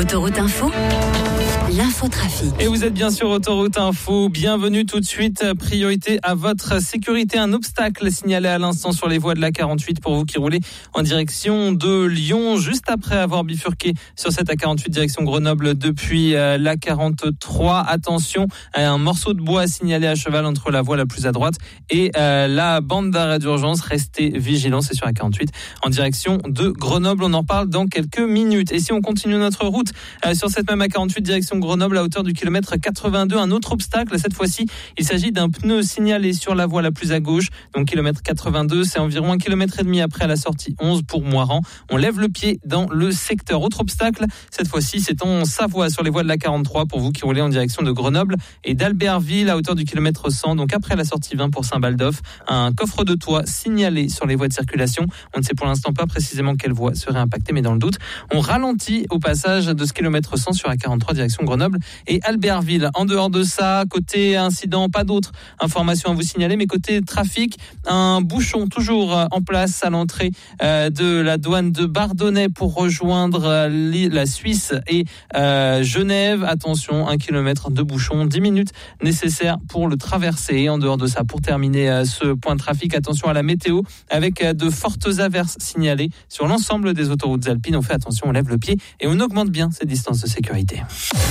Autoroute Info, l'infotrafic. Et vous êtes bien sur Autoroute Info, bienvenue tout de suite. Priorité à votre sécurité, un obstacle signalé à l'instant sur les voies de la 48 pour vous qui roulez en direction de Lyon, juste après avoir bifurqué sur cette A48 direction Grenoble depuis la 43. Attention, un morceau de bois signalé à cheval entre la voie la plus à droite et la bande d'arrêt d'urgence. Restez vigilants, c'est sur la 48 en direction de Grenoble. On en parle dans quelques minutes. Et si on continue notre route sur cette même A48 direction Grenoble à hauteur du kilomètre 82, un autre obstacle. Cette fois-ci, il s'agit d'un pneu signalé sur la voie la plus à gauche. Donc kilomètre 82, c'est environ 1,5 km après la sortie 11 pour Moiran. On lève le pied dans le secteur. Autre obstacle, cette fois-ci, c'est en Savoie sur les voies de la 43 pour vous qui roulez en direction de Grenoble et d'Albertville à hauteur du kilomètre 100. Donc après la sortie 20 pour Saint-Baldov, un coffre de toit signalé sur les voies de circulation. On ne sait pour l'instant pas précisément quelle voie serait impactée, mais dans le doute, on ralentit au passage de ce kilomètre 100 sur la 43 direction Grenoble et Albertville. En dehors de ça, côté incident, pas d'autres informations à vous signaler, mais côté trafic, un bouchon toujours en place à l'entrée de la douane de Bardonnay pour rejoindre la Suisse et Genève. Attention, 1 km de bouchon, 10 minutes nécessaires pour le traverser. En dehors de ça, pour terminer ce point de trafic, attention à la météo avec de fortes averses signalées sur l'ensemble des autoroutes alpines. On fait attention, on lève le pied et on augmente bien ces distances de sécurité.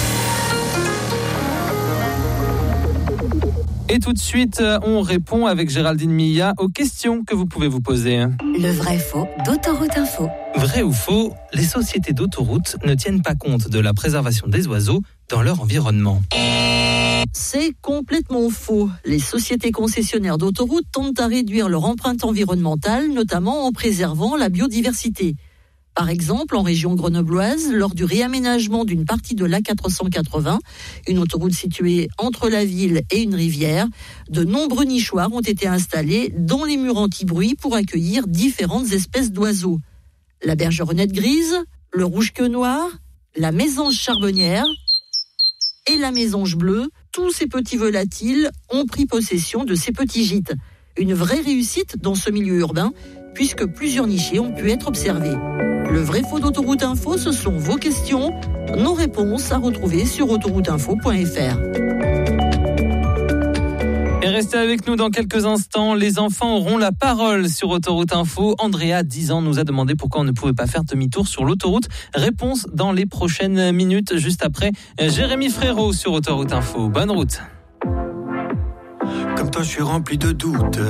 Et tout de suite, on répond avec Géraldine Milla aux questions que vous pouvez vous poser. Le vrai-faux d'Autoroute Info. Vrai ou faux, les sociétés d'autoroutes ne tiennent pas compte de la préservation des oiseaux dans leur environnement. C'est complètement faux. Les sociétés concessionnaires d'autoroutes tentent à réduire leur empreinte environnementale, notamment en préservant la biodiversité. Par exemple, en région grenobloise, lors du réaménagement d'une partie de l'A480, une autoroute située entre la ville et une rivière, de nombreux nichoirs ont été installés dans les murs anti-bruit pour accueillir différentes espèces d'oiseaux. La bergeronnette grise, le rouge-queue noir, la mésange charbonnière et la mésange bleue, tous ces petits volatiles ont pris possession de ces petits gîtes. Une vraie réussite dans ce milieu urbain, puisque plusieurs nichés ont pu être observés. Le vrai-faux d'Autoroute Info, ce sont vos questions, nos réponses à retrouver sur autorouteinfo.fr. Et restez avec nous dans quelques instants. Les enfants auront la parole sur Autoroute Info. Andrea, 10 ans, nous a demandé pourquoi on ne pouvait pas faire demi-tour sur l'autoroute. Réponse dans les prochaines minutes, juste après Jérémy Frérot sur Autoroute Info. Bonne route. Comme toi, je suis rempli de doutes.